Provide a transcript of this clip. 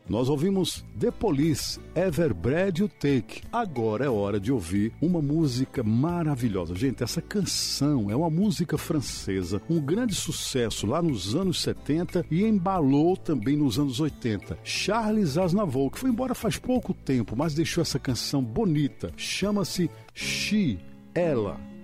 Nós ouvimos The Police, Every Breath You Take. Agora é hora de ouvir uma música maravilhosa. Gente, essa canção é uma música francesa, um grande sucesso lá nos anos 70 e embalou também nos anos 80. Charles Aznavour, que foi embora faz pouco tempo, mas deixou essa canção bonita. Chama-se She, Ela.